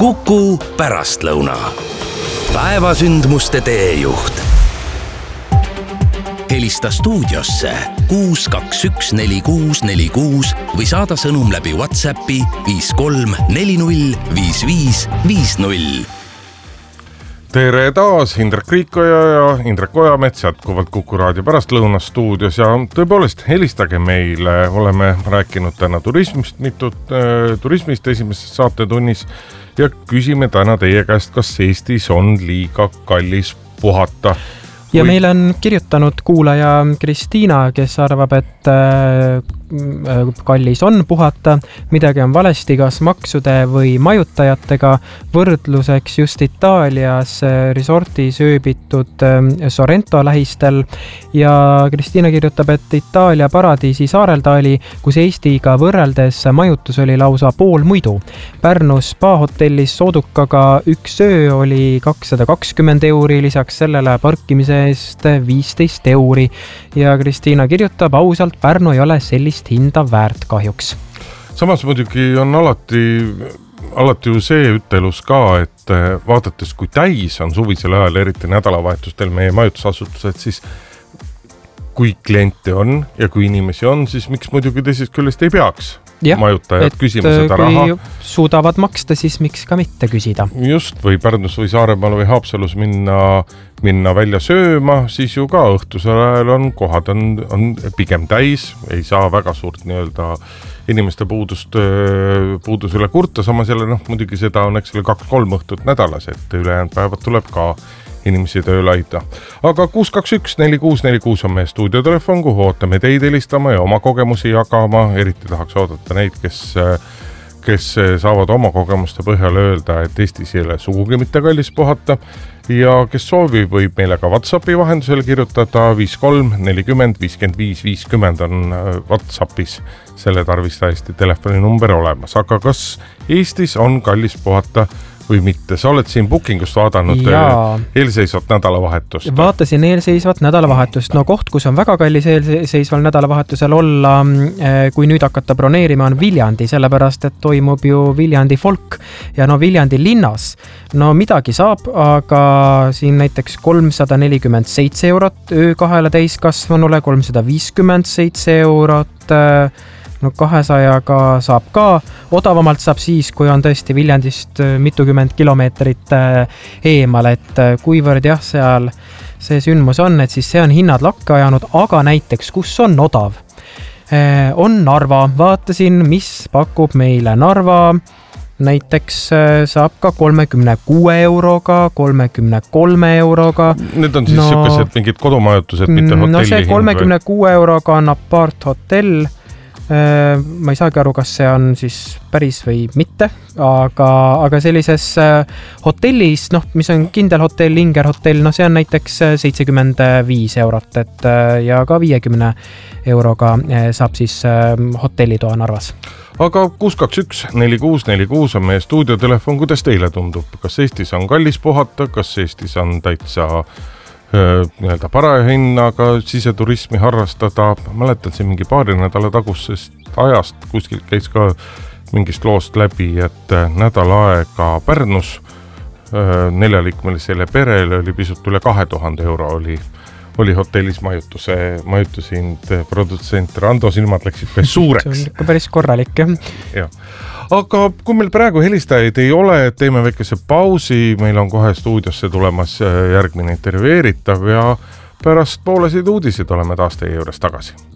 Kuku pärastlõuna. Päevasündmuste teejuht. Helista stuudiosse 6214646 või saada sõnum läbi WhatsAppi 53405550. Tere taas, Indrek Riikoja ja Indrek Ojamets jätkuvalt Kuku raadio pärastlõunas stuudios ja tõepoolest helistage meile, oleme rääkinud täna turismist esimeses saatetunnis ja küsime täna teie käest, kas Eestis on liiga kallis puhata. Ja meile on kirjutanud kuulaja Kristiina, kes arvab, et kallis on puhata, midagi on valesti kas maksude või majutajatega. Võrdluseks just Itaalias resortis ööbitud Sorrento lähistel ja Kristiina kirjutab, et Itaalia paradiisi saarel ta oli, kus Eestiga võrreldes majutus oli lausa pool muidu. Pärnus spa-hotellis soodukaga üks öö oli 220 €, lisaks sellele parkimise eest 15 € ja Kristiina kirjutab, ausalt Pärnu ei ole sellist hinda väärt kahjuks. Samas muidugi on alati ju see ütelus ka, et vaadates kui täis on suvisel ajal, eriti nädalavahetustel meie majutusasutused, siis kui kliente on ja kui inimesi on, siis miks muidugi teisest küljest ei peaks majutajad küsima seda raha. Kui suudavad maksta, siis miks ka mitte küsida. Just, või Pärnus või Saaremaal või Haapsalus minna välja sööma, siis ju ka õhtusel ajal on kohad on pigem täis, ei saa väga suurt nii-öelda inimeste puudus üle kurta, samas jälle muidugi seda on 2-3 õhtut nädalas, et ülejäänud päevad tuleb ka inimesi tööl aida. Aga 6214646 on meie stuudiotelefon, kuhu ootame teid helistama ja oma kogemusi jagama, eriti tahaks oodata neid, kes saavad oma kogemuste põhjal öelda, et Eestis ei ole sugugi mitte kallis puhata ja kes soovib, võib meile ka WhatsAppi vahendusel kirjutada 53405550 on WhatsAppis selle tarvis täiesti telefoninumber olemas. Aga kas Eestis on kallis puhata või mitte? Sa oled siin bookingust vaadanud eelseisvat nädalavahetust. Vaatasin eelseisvat nädalavahetust. No koht, kus on väga kallis eelseisval nädalavahetusel olla, kui nüüd hakata broneerima, on Viljandi, sellepärast, et toimub ju Viljandi folk ja Viljandi linnas. No midagi saab, aga siin näiteks 347 € öö 2 täiskasvanule, 357 €, 200-ga saab ka, odavamalt saab siis, kui on tõesti Viljandist mitukümmend kilomeetrit eemal, et kuivõrd seal see sündmus on, et siis see on hinnad lakke ajanud, aga näiteks, kus on odav? On Narva, vaatasin, mis pakub meile Narva, näiteks saab ka 36 €-ga, 33 €-ga. Need on siis sellised mingid kodumajutused, mitte hotelli hind? See 36 €-ga on apart hotell. Ma ei saagi aru, kas see on siis päris või mitte, aga sellises hotellis, mis on kindel hotell, Inger hotell, see on näiteks 75 €, et ja ka 50 € saab siis hotellitoa Narvas. Aga 6214646 on meie stuudiotelefon, kuidas teile tundub? Kas Eestis on kallis puhata, kas Eestis on täitsa nii-öelda paraja hinnaga siseturismi harrastada? Mäletan siin mingi paari nädala tagusest ajast kuskilt käis ka mingist loost läbi, et nädal aega Pärnus 4-liikmelisele perele oli pisut üle 2000 € oli hotellis majutushind. Produtsent Rando silmad läksid päris suureks. See on ikka päris korralik, jah. Aga kui meil praegu helistajaid ei ole, teeme väikese pausi, meil on kohe stuudiosse tulemas järgmine intervjueeritav ja pärast poolesid uudiseid oleme taas teie juures tagasi.